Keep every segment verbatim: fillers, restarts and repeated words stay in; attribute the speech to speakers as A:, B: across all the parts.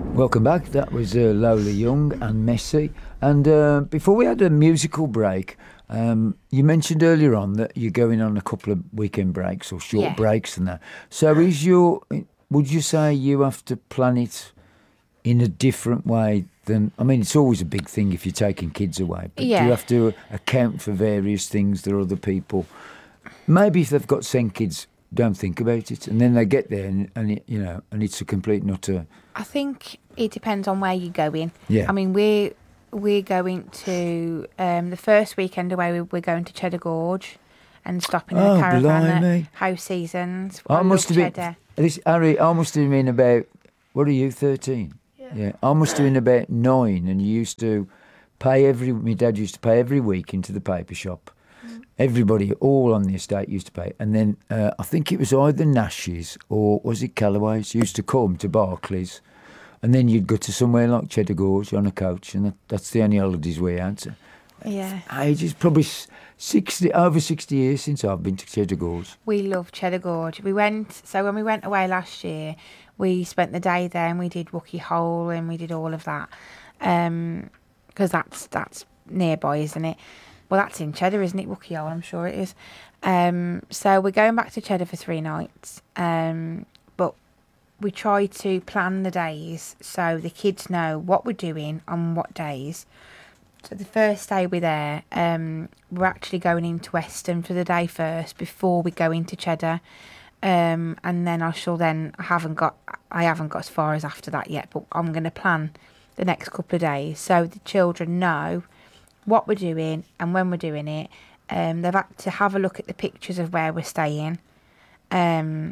A: Welcome back. That was uh, Lola Young and Messi. And uh, before we had a musical break, um, you mentioned earlier on that you're going on a couple of weekend breaks or short
B: Yeah.
A: breaks and that. So is your, would you say you have to plan it in a different way than, I mean, it's always a big thing if you're taking kids away, but do you
B: Yeah.
A: have to account for various things that other people, maybe if they've got sent kids, don't think about it, and then they get there and, and it, you know, and it's a complete and utter.
B: I think it depends on where you're going.
A: Yeah.
B: I mean, we're we're going to um, the first weekend away. we- We're going to Cheddar Gorge and stopping in a
A: Oh,
B: caravan
A: blimey.
B: at House Seasons.
A: I,
B: I
A: must
B: love
A: have
B: Cheddar.
A: been. This, Harry, I must have been about. What are you, thirteen?
C: Yeah.
A: Yeah, I must have been about nine, and you used to pay every. My dad used to pay every week into the paper shop. Everybody, all on the estate, used to pay, and then uh, I think it was either Nash's or was it Callaway's used to come to Barclays, and then you'd go to somewhere like Cheddar Gorge on a coach, and that, that's the only holidays we had.
B: Yeah,
A: Ages, probably s- sixty, over sixty years since I've been to Cheddar Gorge.
B: we love Cheddar Gorge. We went. So when we went away last year, we spent the day there and we did Wookey Hole and we did all of that, because that's that's nearby, isn't it? Well, that's in Cheddar, isn't it? Wookey Hole, I'm sure it is. Um, so we're going back to Cheddar for three nights. Um, but we try to plan the days so the kids know what we're doing on what days. So the first day we're there, um, we're actually going into Weston for the day first before we go into Cheddar. Um, and then I shall then, I haven't got, I haven't got as far as after that yet, but I'm going to plan the next couple of days so the children know what we're doing and when we're doing it. Um, they've had to have a look at the pictures of where we're staying, um,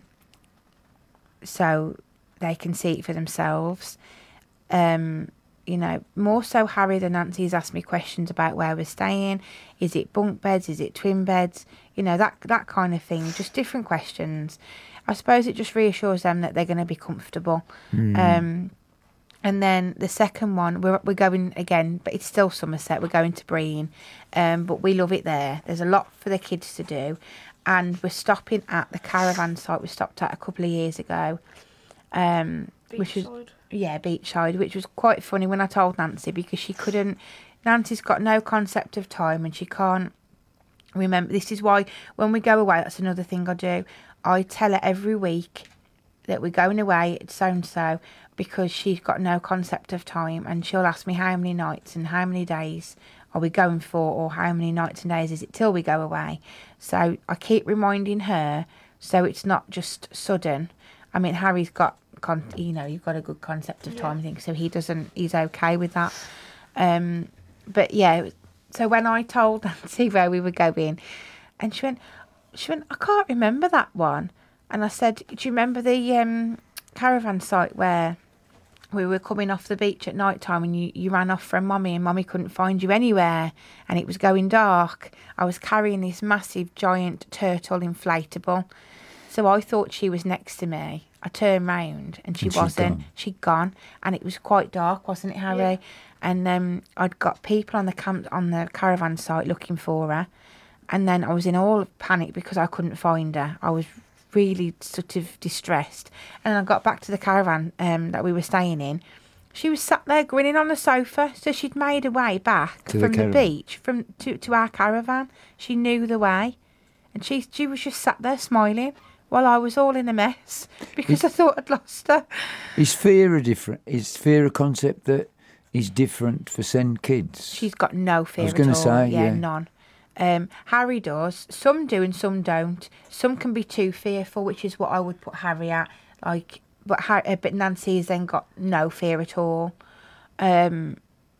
B: so they can see it for themselves. Um, you know, more so Harry than Nancy's asked me questions about where we're staying. Is it bunk beds? Is it twin beds? You know, that that kind of thing. Just different questions. I suppose it just reassures them that they're going to be comfortable. Um, and then the second one, we're we're going again, but it's still Somerset. We're going to Breen, um, but we love it there. There's a lot for the kids to do, and we're stopping at the caravan site we stopped at a couple of years ago, um, which was
C: Beachside.
B: yeah, beachside, which was quite funny when I told Nancy because she couldn't. Nancy's got no concept of time, and she can't remember. This is why when we go away, that's another thing I do. I tell her every week that we're going away at so and so because she's got no concept of time, and she'll ask me how many nights and how many days are we going for, or how many nights and days is it till we go away. So I keep reminding her so it's not just sudden. I mean, Harry's got con- you know, you've got a good concept of time, I think, so he doesn't, he's okay with that. Um, but yeah, so when I told Nancy where we were going, and she went, she went, I can't remember that one. And I said, do you remember the um, caravan site where we were coming off the beach at night time and you, you ran off from Mummy and Mummy couldn't find you anywhere and it was going dark? I was carrying this massive giant turtle inflatable. So I thought she was next to me. I turned round and she
A: And she'd
B: wasn't.
A: gone.
B: She'd gone, and it was quite dark, wasn't it, Harry?
C: Yeah.
B: And um, I'd got people on the camp on the caravan site looking for her, and then I was in all panic because I couldn't find her. I was really sort of distressed, and I got back to the caravan um, that we were staying in. She was sat there grinning on the sofa, so she'd made her way back
A: To the
B: from the,
A: caravan.
B: beach from to, to our caravan. She knew the way, and she she was just sat there smiling while I was all in a mess because I thought I'd lost her.
A: Is fear a different? Is fear a concept that is different for send kids?
B: She's got no fear
A: was
B: at
A: gonna
B: all.
A: say,
B: yeah,
A: yeah.
B: none. Um, Harry does. Some do and some don't. Some can be too fearful, which is what I would put Harry at. Like, but Har- uh, but Nancy has then got no fear at all. Um,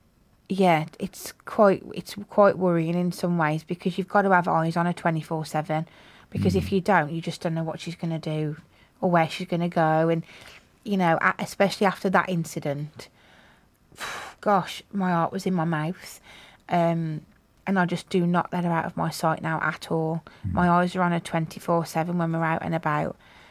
B: yeah, it's quite it's quite worrying in some ways because you've got to have eyes on her twenty four seven. Because if you don't, you just don't know what she's going to do or where she's going to go, and you know, a- especially after that incident. Gosh, my heart was in my mouth. Um, and I just do not let her out of my sight now at all. My eyes are on her twenty-four seven when we're out and about.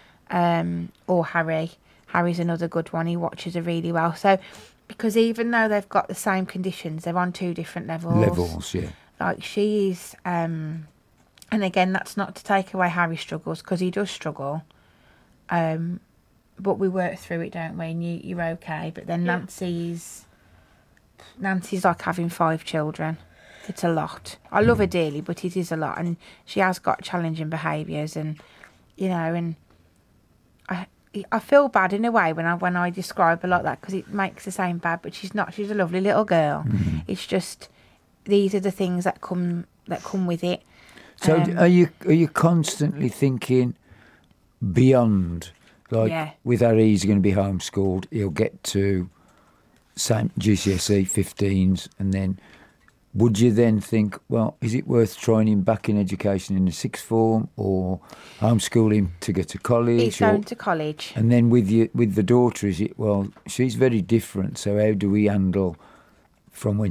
B: Um, or Harry. Harry's another good one. He watches her really well. So, because even though they've got the same conditions, they're on two different levels.
A: Levels, yeah.
B: Like she is, um, and again, that's not to take away Harry's struggles because he does struggle. Um, but we work through it, don't we? And you, you're okay. But then
C: Yeah.
B: Nancy's Nancy's like having five children. It's a lot. I love her dearly, but it is a lot, and she has got challenging behaviours, and you know, and I I feel bad in a way when I when I describe her like that, because it makes her sound bad, but she's not. She's a lovely little girl.
A: Mm-hmm.
B: It's just these are the things that come that come with it.
A: So
B: Um,
A: are you are you constantly thinking beyond? Like
B: Yeah.
A: with Harry, he's going to be homeschooled. He'll get to same G C S E fifteens, and then would you then think, well, is it worth trying him back in education in the sixth form, or homeschool him to get to college?
B: He's
A: or-
B: going to college.
A: And then with you, with the daughter, is it, well, she's very different. So how do we handle from when